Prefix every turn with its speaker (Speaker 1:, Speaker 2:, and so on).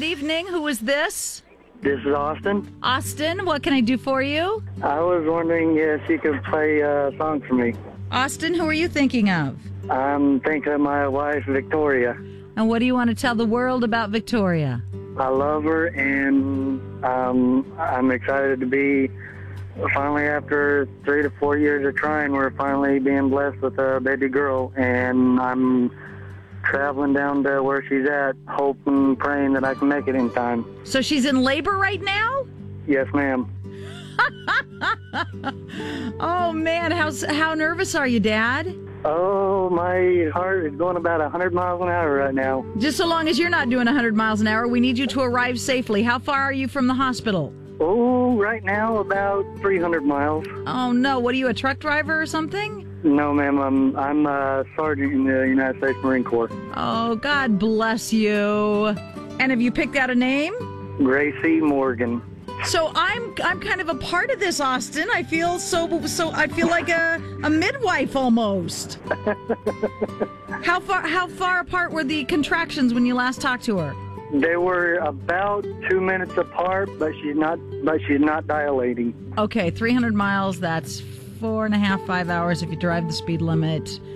Speaker 1: evening. Who is this?
Speaker 2: This is Austin.
Speaker 1: Austin, what can I do for you?
Speaker 2: I was wondering if you could play a song for me.
Speaker 1: Austin, who are you thinking of?
Speaker 2: I'm thinking of my wife, Victoria.
Speaker 1: And what do you want to tell the world about Victoria?
Speaker 2: I love her, and I'm excited to be, finally after 3 to 4 years of trying, we're finally being blessed with a baby girl, and I'm traveling down to where she's at, hoping, praying that I can make it in time.
Speaker 1: So she's in labor right now?
Speaker 2: Yes, ma'am.
Speaker 1: Oh, man, how nervous are you, Dad?
Speaker 2: Oh, my heart is going about 100 miles an hour right now.
Speaker 1: Just so long as you're not doing 100 miles an hour, we need you to arrive safely. How far are you from the hospital?
Speaker 2: Oh, right now about 300 miles.
Speaker 1: Oh, no. What are you, a truck driver or something?
Speaker 2: No, ma'am. I'm a sergeant in the United States Marine Corps.
Speaker 1: Oh, God bless you. And have you picked out a name?
Speaker 2: Gracie Morgan.
Speaker 1: So I'm kind of a part of this, Austin. I feel I feel like a midwife almost. How far apart were the contractions when you last talked to her?
Speaker 2: They were about 2 minutes apart, but she's not dilating.
Speaker 1: Okay, 300 miles. That's 4.5, 5 hours if you drive the speed limit.